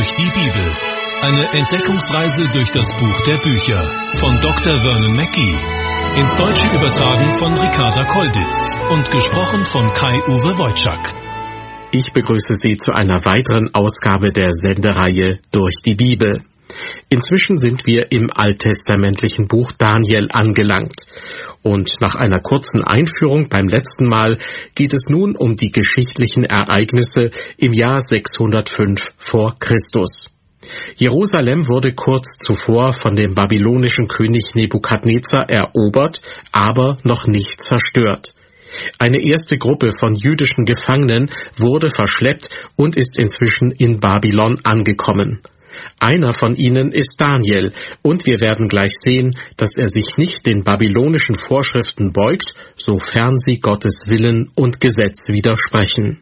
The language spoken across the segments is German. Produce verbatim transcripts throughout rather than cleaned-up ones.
durch die Bibel. Eine Entdeckungsreise durch das Buch der Bücher von Doktor Vernon Mackey. Ins Deutsche übertragen von Ricarda Kolditz und gesprochen von Kai-Uwe Wojczak. Ich begrüße Sie zu einer weiteren Ausgabe der Sendereihe Durch die Bibel. Inzwischen sind wir im alttestamentlichen Buch Daniel angelangt. Und nach einer kurzen Einführung beim letzten Mal geht es nun um die geschichtlichen Ereignisse im Jahr sechshundertfünf vor Christus. Jerusalem wurde kurz zuvor von dem babylonischen König Nebukadnezar erobert, aber noch nicht zerstört. Eine erste Gruppe von jüdischen Gefangenen wurde verschleppt und ist inzwischen in Babylon angekommen. Einer von ihnen ist Daniel, und wir werden gleich sehen, dass er sich nicht den babylonischen Vorschriften beugt, sofern sie Gottes Willen und Gesetz widersprechen.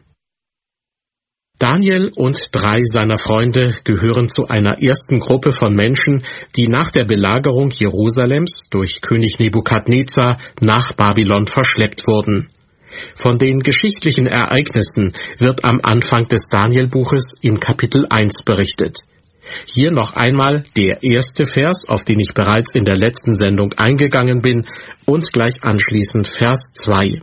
Daniel und drei seiner Freunde gehören zu einer ersten Gruppe von Menschen, die nach der Belagerung Jerusalems durch König Nebukadnezar nach Babylon verschleppt wurden. Von den geschichtlichen Ereignissen wird am Anfang des Daniel-Buches in Kapitel eins berichtet. Hier noch einmal der erste Vers, auf den ich bereits in der letzten Sendung eingegangen bin, und gleich anschließend Vers zwei.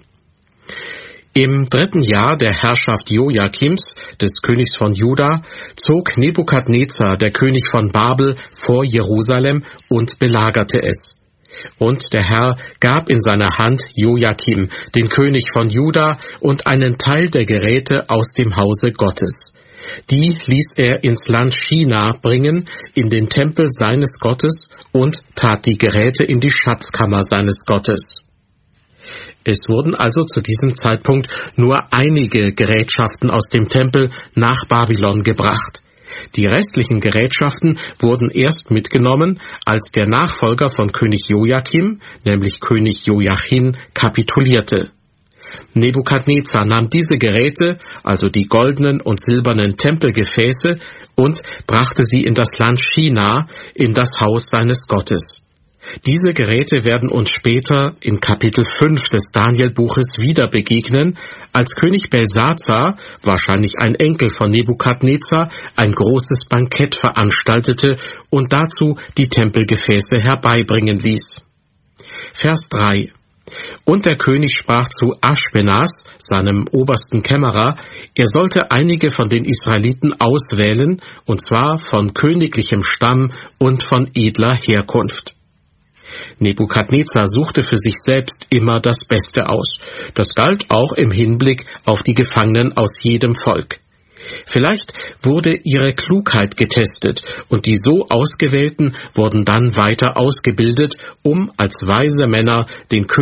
Im dritten Jahr der Herrschaft Joachims, des Königs von Juda, zog Nebukadnezar, der König von Babel, vor Jerusalem und belagerte es. Und der Herr gab in seine Hand Joachim, den König von Juda, und einen Teil der Geräte aus dem Hause Gottes. Die ließ er ins Land China bringen, in den Tempel seines Gottes, und tat die Geräte in die Schatzkammer seines Gottes. Es wurden also zu diesem Zeitpunkt nur einige Gerätschaften aus dem Tempel nach Babylon gebracht. Die restlichen Gerätschaften wurden erst mitgenommen, als der Nachfolger von König Joachim, nämlich König Joachim, kapitulierte. Nebukadnezar nahm diese Geräte, also die goldenen und silbernen Tempelgefäße, und brachte sie in das Land China, in das Haus seines Gottes. Diese Geräte werden uns später in Kapitel fünf des Daniel-Buches wieder begegnen, als König Belsazar, wahrscheinlich ein Enkel von Nebukadnezar, ein großes Bankett veranstaltete und dazu die Tempelgefäße herbeibringen ließ. Vers drei. Und der König sprach zu Aschpenas, seinem obersten Kämmerer, er sollte einige von den Israeliten auswählen, und zwar von königlichem Stamm und von edler Herkunft. Nebukadnezar suchte für sich selbst immer das Beste aus. Das galt auch im Hinblick auf die Gefangenen aus jedem Volk. Vielleicht wurde ihre Klugheit getestet, und die so Ausgewählten wurden dann weiter ausgebildet, um als weise Männer den